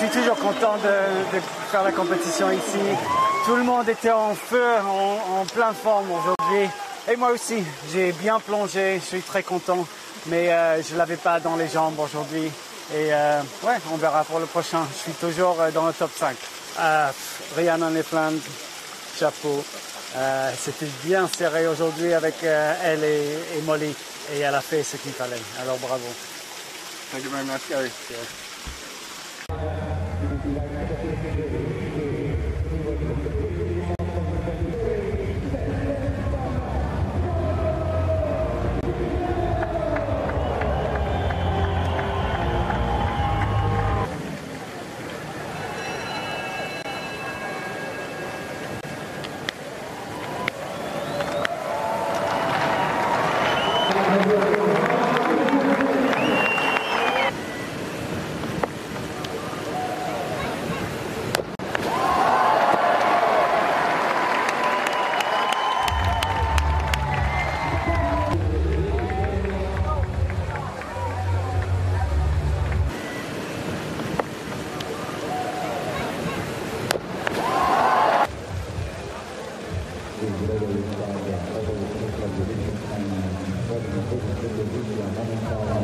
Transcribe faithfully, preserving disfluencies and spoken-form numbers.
suis toujours content de, de faire la compétition ici. Tout le monde était en feu, en, en pleine forme aujourd'hui. Et moi aussi, j'ai bien plongé, je suis très content. Mais euh, je ne l'avais pas dans les jambes aujourd'hui. Et euh, ouais, on verra pour le prochain. Je suis toujours dans le top cinq. Euh, Rhiannon Lefland, chapeau. Euh, C'était bien serré aujourd'hui avec euh, elle et, et Molly. Et elle a fait ce qu'il fallait. Alors bravo. Thank you very much, Gary. Yeah. Thank you.